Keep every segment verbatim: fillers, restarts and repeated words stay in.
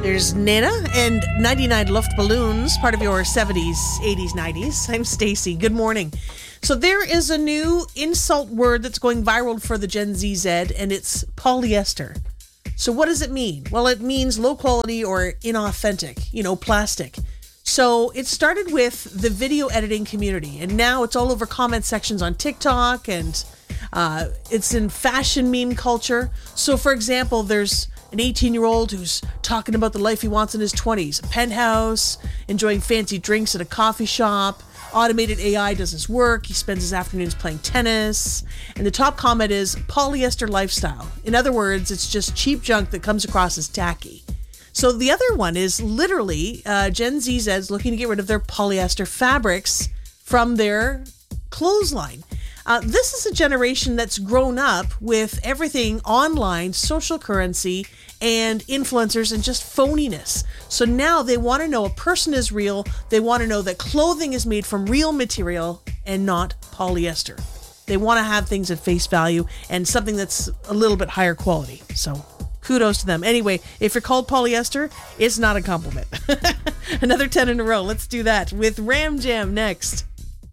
There's Nana and ninety-nine Luftballons, part of your seventies, eighties, nineties. I'm Stacy. Good morning. So there is a new insult word that's going viral for the Gen Z Z, and it's polyester. So what does it mean? Well, it means low quality or inauthentic, you know, plastic. So it started with the video editing community, and now it's all over comment sections on TikTok, and uh, it's in fashion meme culture. So, for example, there's an eighteen-year-old who's talking about the life he wants in his twenties, a penthouse, enjoying fancy drinks at a coffee shop. Automated A I does his work. He spends his afternoons playing tennis. And the top comment is polyester lifestyle. In other words, it's just cheap junk that comes across as tacky. So the other one is literally uh, Gen Z Zs looking to get rid of their polyester fabrics from their clothesline. Uh, this is a generation that's grown up with everything online, social currency, and influencers and just phoniness. So now they want to know a person is real. They want to know that clothing is made from real material and not polyester. They want to have things at face value and something that's a little bit higher quality. So kudos to them. Anyway, if you're called polyester, it's not a compliment. Another ten in a row. Let's do that with Ram Jam next.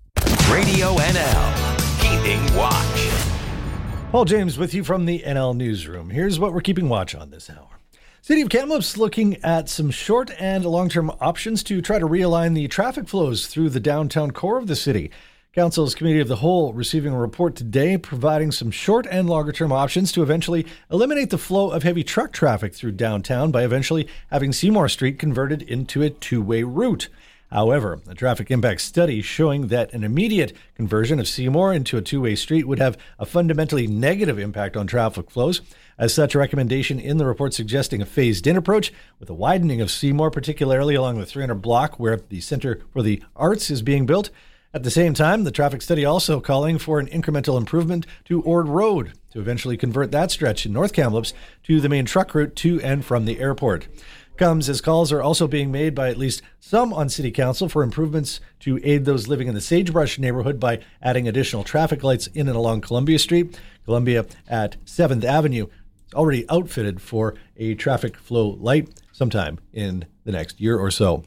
Radio N L. Keeping watch. Paul James with you from the N L Newsroom. Here's what we're keeping watch on this hour. City of Kamloops looking at some short and long-term options to try to realign the traffic flows through the downtown core of the city. Council's Committee of the Whole receiving a report today providing some short and longer-term options to eventually eliminate the flow of heavy truck traffic through downtown by eventually having Seymour Street converted into a two-way route. However, a traffic impact study showing that an immediate conversion of Seymour into a two-way street would have a fundamentally negative impact on traffic flows. As such, a recommendation in the report suggesting a phased-in approach with a widening of Seymour, particularly along the three hundred block where the Centre for the Arts is being built. At the same time, the traffic study also calling for an incremental improvement to Ord Road to eventually convert that stretch in North Kamloops to the main truck route to and from the airport. Comes as calls are also being made by at least some on City Council for improvements to aid those living in the Sagebrush neighborhood by adding additional traffic lights in and along Columbia Street. Columbia at seventh Avenue is already outfitted for a traffic flow light sometime in the next year or so.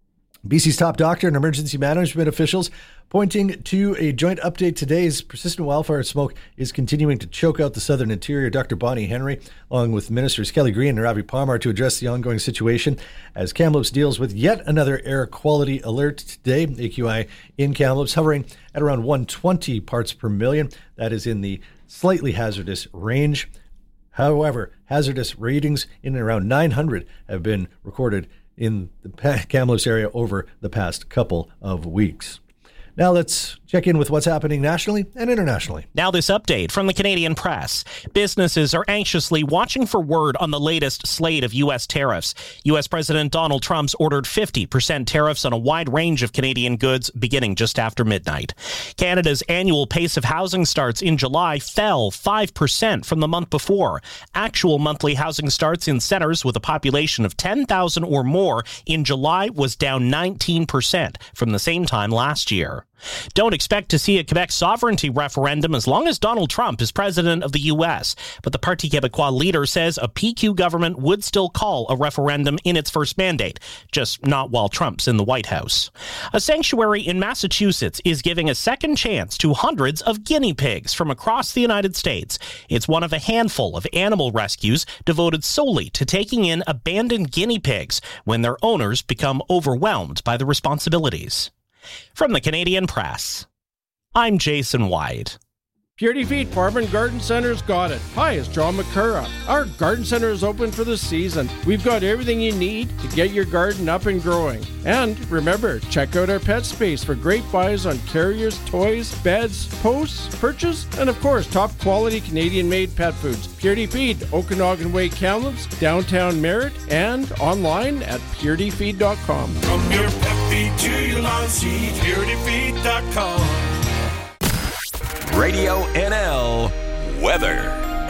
B C's top doctor and emergency management officials pointing to a joint update today as persistent wildfire smoke is continuing to choke out the southern interior. Doctor Bonnie Henry, along with Ministers Kelly Green and Ravi Palmer, to address the ongoing situation as Kamloops deals with yet another air quality alert today. A Q I in Kamloops hovering at around one hundred twenty parts per million. That is in the slightly hazardous range. However, hazardous readings in and around nine hundred have been recorded in the Kamloops area over the past couple of weeks. Now let's check in with what's happening nationally and internationally. Now this update from the Canadian Press. Businesses are anxiously watching for word on the latest slate of U S tariffs. U S President Donald Trump's ordered fifty percent tariffs on a wide range of Canadian goods beginning just after midnight. Canada's annual pace of housing starts in July fell five percent from the month before. Actual monthly housing starts in centres with a population of ten thousand or more in July was down nineteen percent from the same time last year. Don't expect to see a Quebec sovereignty referendum as long as Donald Trump is president of the U S, but the Parti Québécois leader says a P Q government would still call a referendum in its first mandate, just not while Trump's in the White House. A sanctuary in Massachusetts is giving a second chance to hundreds of guinea pigs from across the United States. It's one of a handful of animal rescues devoted solely to taking in abandoned guinea pigs when their owners become overwhelmed by the responsibilities. From the Canadian Press, I'm Jason White. Purity Feet Farm and Garden Center's got it. Hi, it's John McCurra. Our garden center is open for the season. We've got everything you need to get your garden up and growing. And remember, check out our pet space for great buys on carriers, toys, beds, posts, perches, and of course, top quality Canadian-made pet foods. Purity Feed, Okanagan Way, Kamloops, downtown Merritt, and online at purity feed dot com. From your pet feed to your lawn seed, purity feed dot com. Radio N L weather.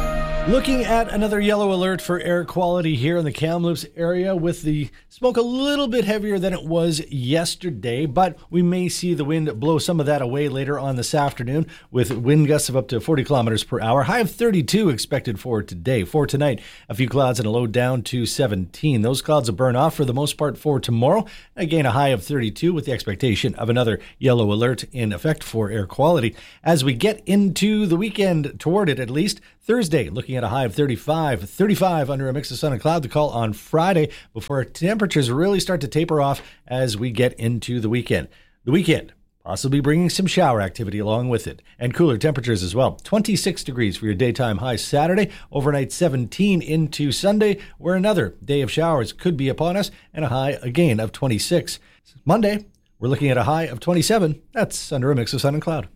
Looking at another yellow alert for air quality here in the Kamloops area, with the smoke a little bit heavier than it was yesterday, but we may see the wind blow some of that away later on this afternoon with wind gusts of up to forty kilometers per hour. High of thirty-two expected for today. For tonight, a few clouds and a low down to seventeen. Those clouds will burn off for the most part for tomorrow. Again, a high of thirty-two with the expectation of another yellow alert in effect for air quality. As we get into the weekend, toward it at least, Thursday, looking at a high of thirty-five. thirty-five under a mix of sun and cloud to call on Friday before temperatures really start to taper off as we get into the weekend. The weekend, possibly bringing some shower activity along with it, and cooler temperatures as well. twenty-six degrees for your daytime high Saturday, overnight seventeen into Sunday, where another day of showers could be upon us, and a high again of twenty-six. Monday, we're looking at a high of twenty-seven. That's under a mix of sun and cloud.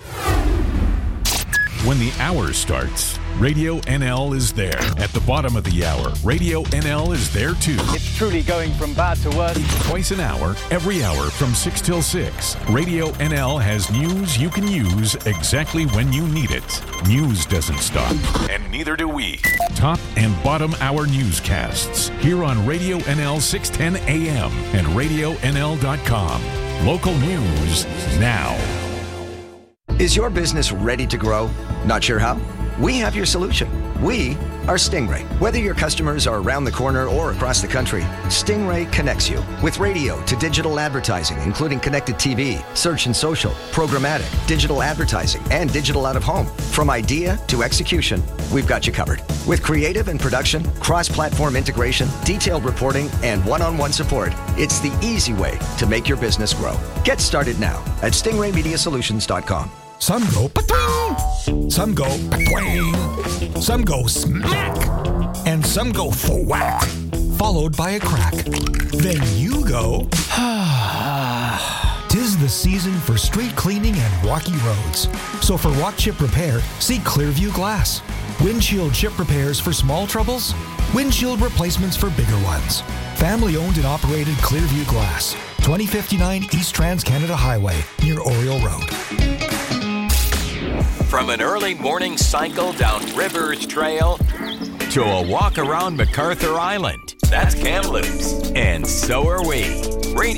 When the hour starts, Radio N L is there. At the bottom of the hour, Radio N L is there too. It's truly going from bad to worse. Twice an hour, every hour from six till six. Radio N L has news you can use exactly when you need it. News doesn't stop, and neither do we. Top and bottom hour newscasts here on Radio N L six ten A M and radio N L dot com. Local news now. Is your business ready to grow? Not sure how? We have your solution. We are Stingray. Whether your customers are around the corner or across the country, Stingray connects you with radio to digital advertising, including connected T V, search and social, programmatic, digital advertising, and digital out of home. From idea to execution, we've got you covered. With creative and production, cross-platform integration, detailed reporting, and one-on-one support, it's the easy way to make your business grow. Get started now at stingray media solutions dot com. Some go pa-twing, some go pa-twing, some go smack, and some go thwack, followed by a crack. Then you go, tis the season for street cleaning and rocky roads. So for rock chip repair, see Clearview Glass. Windshield chip repairs for small troubles, windshield replacements for bigger ones. Family owned and operated Clearview Glass, twenty fifty-nine East Trans-Canada Highway, near Oriole Road. From an early morning cycle down Rivers Trail to a walk around MacArthur Island, that's Kamloops, and so are we.